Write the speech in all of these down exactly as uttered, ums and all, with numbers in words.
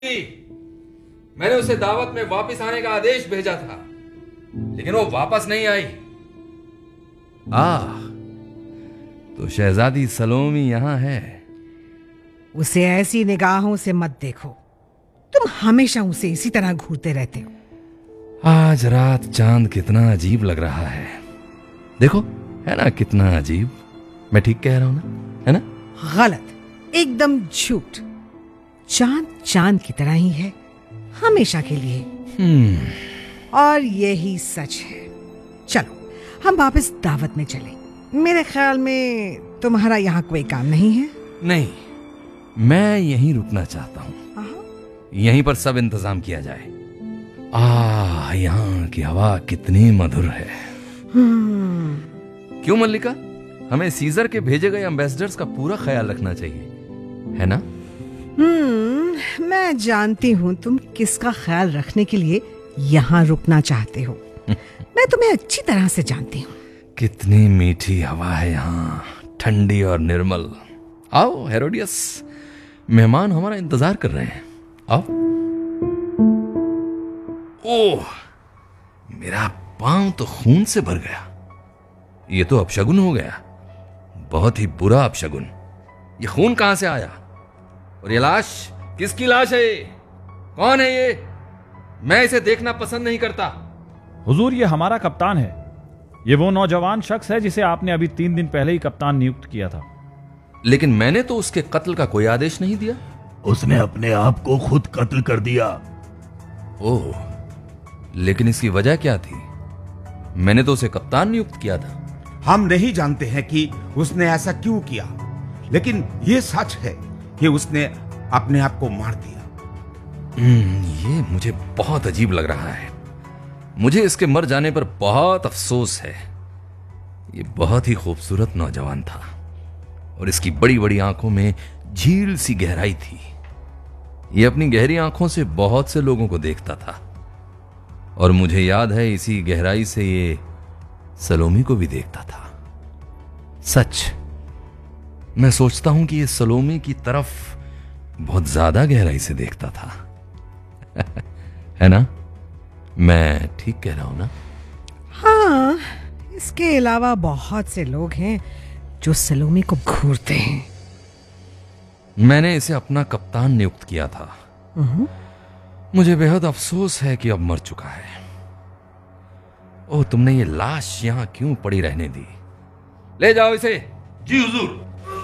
मैंने उसे दावत में वापस आने का आदेश भेजा था, लेकिन वो वापस नहीं आई। आह, तो शहजादी सलोमी यहां है। उसे ऐसी निगाहों से मत देखो, तुम हमेशा उसे इसी तरह घूरते रहते हो। आज रात चांद कितना अजीब लग रहा है, देखो, है ना कितना अजीब। मैं ठीक कह रहा हूं ना, है ना? गलत, एकदम झूठ। चांद चांद की तरह ही है, हमेशा के लिए। हम्म और यही सच है। चलो हम वापस दावत में चलें। मेरे ख्याल में तुम्हारा यहाँ कोई काम नहीं है। नहीं, मैं यहीं रुकना चाहता हूँ। यहीं पर सब इंतजाम किया जाए। आह, यहाँ की हवा कितनी मधुर है। क्यों मल्लिका, हमें सीजर के भेजे गए एम्बेसडर्स का पूरा ख्याल रखना चाहिए, है ना? हम्म मैं जानती हूँ तुम किसका ख्याल रखने के लिए यहाँ रुकना चाहते हो। मैं तुम्हें अच्छी तरह से जानती हूँ। कितनी मीठी हवा है यहाँ, ठंडी और निर्मल। आओ हेरोडियस, मेहमान हमारा इंतजार कर रहे हैं। आओ। ओह, मेरा पांव तो खून से भर गया। ये तो अपशगुन हो गया, बहुत ही बुरा अपशगुन। ये खून कहां से आया? और ये लाश, किसकी लाश है? ये कौन है ये? मैं इसे देखना पसंद नहीं करता। हुजूर, ये हमारा कप्तान है। ये वो नौजवान शख्स है जिसे आपने अभी तीन दिन पहले ही कप्तान नियुक्त किया था। लेकिन मैंने तो उसके कत्ल का कोई आदेश नहीं दिया। उसने अपने आप को खुद कत्ल कर दिया। ओह, लेकिन इसकी वजह क्या थी? मैंने तो उसे कप्तान नियुक्त किया था। हम नहीं जानते हैं कि उसने ऐसा क्यों किया, लेकिन ये सच है कि उसने अपने आप को मार दिया। ये मुझे बहुत अजीब लग रहा है। मुझे इसके मर जाने पर बहुत अफसोस है। ये बहुत ही खूबसूरत नौजवान था और इसकी बड़ी बड़ी आंखों में झील सी गहराई थी। ये अपनी गहरी आंखों से बहुत से लोगों को देखता था और मुझे याद है इसी गहराई से ये सलोमी को भी देखता था। सच, मैं सोचता हूं कि ये सलोमी की तरफ बहुत ज्यादा गहराई से देखता था। है ना? मैं ठीक कह रहा हूं ना? हाँ, इसके अलावा बहुत से लोग हैं जो सलोमी को घूरते हैं। मैंने इसे अपना कप्तान नियुक्त किया था। मुझे बेहद अफसोस है कि अब मर चुका है। ओह, तुमने ये लाश यहां क्यों पड़ी रहने दी? ले जाओ इसे। जी हुजूर।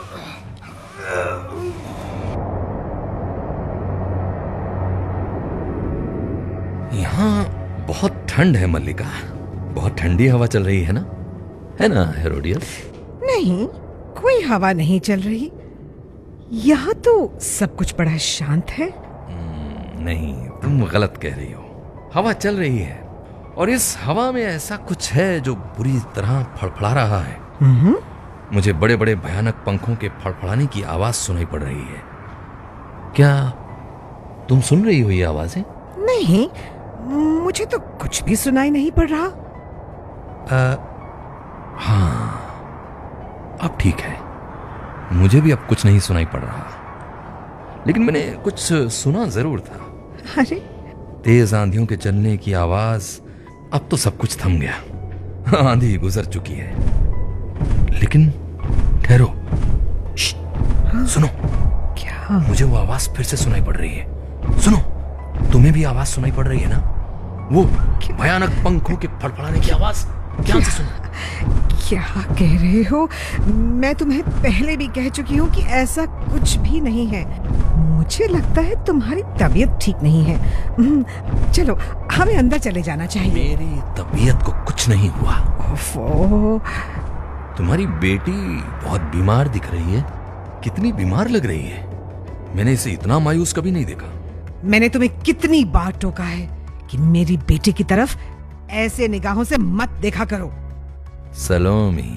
यहां बहुत ठंड है मल्लिका, बहुत ठंडी हवा चल रही है ना, है ना हेरोडियस? नहीं, कोई हवा नहीं चल रही। यहाँ तो सब कुछ बड़ा शांत है। नहीं, तुम गलत कह रही हो। हवा चल रही है और इस हवा में ऐसा कुछ है जो बुरी तरह फड़फड़ा रहा है। मुझे बड़े बड़े भयानक पंखों के फड़फड़ाने की आवाज सुनाई पड़ रही है। क्या तुम सुन रही हो ये आवाजें? नहीं, मुझे तो कुछ भी सुनाई नहीं पड़ रहा। आ, हाँ, अब ठीक है। मुझे भी अब कुछ नहीं सुनाई पड़ रहा, लेकिन मैंने कुछ सुना जरूर था। अरे, तेज आंधियों के चलने की आवाज। अब तो सब कुछ थम गया, आंधी गुजर चुकी है। लेकिन ठहरो, हाँ? सुनो। क्या? मुझे वो आवाज फिर से सुनाई पड़ रही है। सुनो, तुम्हें भी आवाज सुनाई पड़ रही है ना? वो भयानक पंखों के फड़फड़ाने की आवाज। क्या से सुनो? क्या कह रहे हो? मैं तुम्हें पहले भी कह चुकी हूँ कि ऐसा कुछ भी नहीं है। मुझे लगता है तुम्हारी तबीयत ठीक नहीं है। चलो, हमें अंदर चले जाना चाहिए। मेरी तबीयत को कुछ नहीं हुआ। ओफो, तुम्हारी बेटी बहुत बीमार दिख रही है। कितनी बीमार लग रही है। मैंने इसे इतना मायूस कभी नहीं देखा। मैंने तुम्हें कितनी बार टोका है कि मेरी बेटी की तरफ ऐसे निगाहों से मत देखा करो। सलोमी।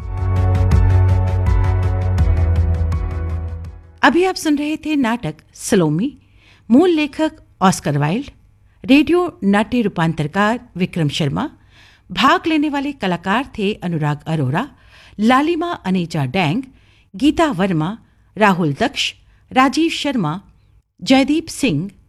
अभी आप सुन रहे थे नाटक सलोमी। मूल लेखक ऑस्कर वाइल्ड, रेडियो नाट्य रूपांतरकार विक्रम शर्मा। भाग लेने वाले कलाकार थे अनुराग अरोरा, लालिमा अनेजा डैंग, गीता वर्मा, राहुल दक्ष, राजीव शर्मा, जयदीप सिंह,